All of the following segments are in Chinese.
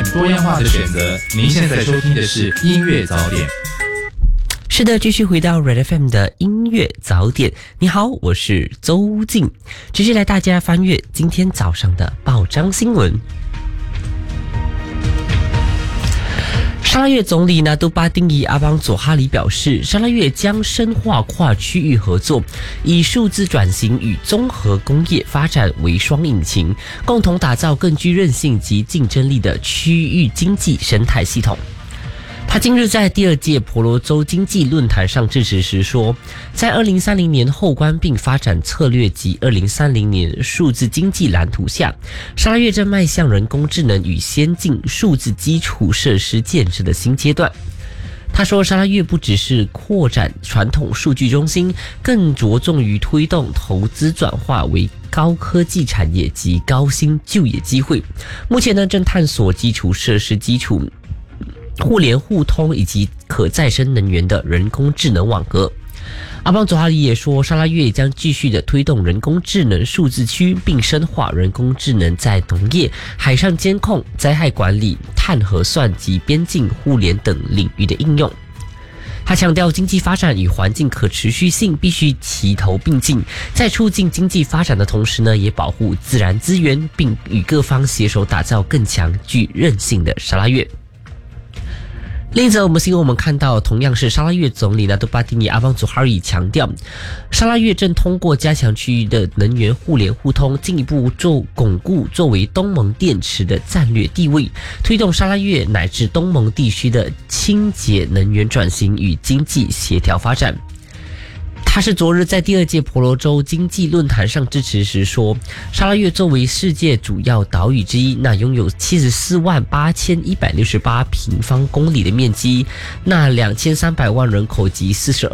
多样化的选择。您现在收听的是音乐早点。 是的，继续回到 Red FM 的音乐早点。你好，我是周静，继续来大家翻阅今天早上的报章新闻。沙拉越总理纳杜巴丁伊阿邦佐哈里表示，沙拉越将深化跨区域合作，以数字转型与综合工业发展为双引擎，共同打造更具韧性及竞争力的区域经济生态系统。他今日在第2届婆罗洲经济论坛上致辞时说，在2030年后关并发展策略及2030年数字经济蓝图下，沙拉越正迈向人工智能与先进数字基础设施建设的新阶段。他说，沙拉越不只是扩展传统数据中心，更着重于推动投资转化为高科技产业及高薪就业机会。目前呢，正探索基础设施基础互联互通以及可再生能源的人工智能网格。阿邦佐哈里也说，沙拉越将继续的推动人工智能数字区，并深化人工智能在农业、海上监控、灾害管理、碳核算及边境互联等领域的应用。他强调，经济发展与环境可持续性必须齐头并进，在促进经济发展的同时呢，也保护自然资源，并与各方携手打造更强具韧性的沙拉越。另一则新闻，我们看到同样是沙拉越总理纳杜巴丁尼阿邦佐哈里强调，沙拉越正通过加强区域的能源互联互通，进一步巩固作为东盟电池的战略地位，推动沙拉越乃至东盟地区的清洁能源转型与经济协调发展。他是昨日在第2届婆罗洲经济论坛上致辞时说，沙拉越作为世界主要岛屿之一，那拥有748168平方公里的面积，那2300万人口及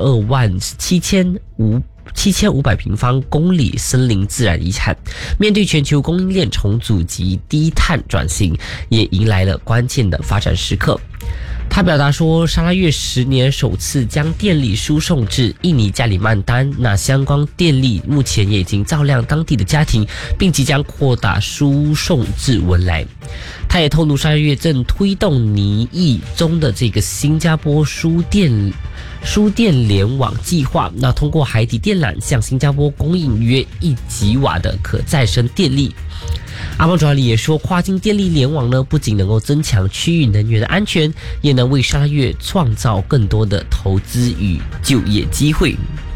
427500平方公里森林自然遗产。面对全球供应链重组及低碳转型，也迎来了关键的发展时刻。他表达说，沙拉越10年首次将电力输送至印尼加里曼丹，那相关电力目前也已经照亮当地的家庭，并即将扩大输送至文莱。他也透露，沙拉越正推动拟议中的这个新加坡输电联网计划，那通过海底电缆向新加坡供应约1吉瓦的可再生电力。阿邦佐哈里也说，跨境电力联网呢，不仅能够增强区域能源的安全，也能为沙拉越创造更多的投资与就业机会。